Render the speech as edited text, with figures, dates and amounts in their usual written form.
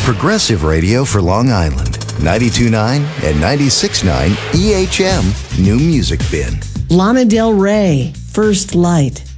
Progressive radio for Long Island. 92.9 and 96.9 EHM New Music Bin. Lana Del Rey, First Light.